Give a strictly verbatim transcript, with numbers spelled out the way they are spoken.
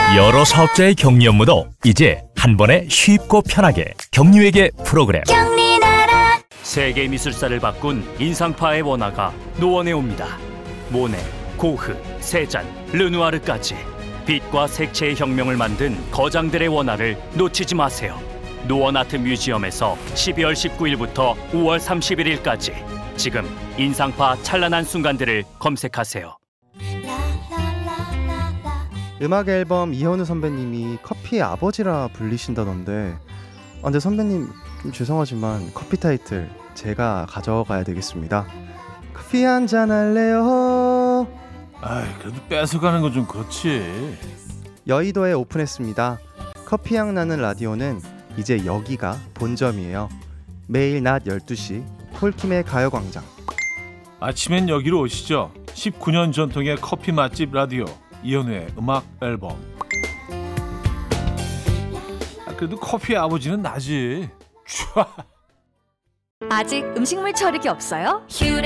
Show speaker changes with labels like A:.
A: 여러 사업자의 격리 업무도 이제 한 번에 쉽고 편하게 격리회계 프로그램.
B: 격리나라.
C: 세계 미술사를 바꾼 인상파의 원화가 노원에 옵니다. 모네, 고흐, 세잔, 르누아르까지 빛과 색채의 혁명을 만든 거장들의 원화를 놓치지 마세요. 노원 아트 뮤지엄에서 십이월 십구일부터 오월 삼십일일까지 지금 인상파 찬란한 순간들을 검색하세요.
D: 음악 앨범 이현우 선배님이 커피의 아버지라 불리신다던데, 아, 근데 선배님 좀 죄송하지만 커피 타이틀 제가 가져가야 되겠습니다. 커피 한잔 할래요?
E: 아이, 그래도 뺏어가는 건 좀 그렇지.
D: 여의도에 오픈했습니다. 커피향 나는 라디오는 이제 여기가 본점이에요. 매일 낮 열두 시 폴킴의 가요광장.
E: 아침엔 여기로 오시죠. 십구 년 전통의 커피 맛집 라디오 이현우의 음악 앨범. 아, 그래도 커피의 아버지는 나지.
F: 아직 음식물 처리기 없어요?
B: 휴대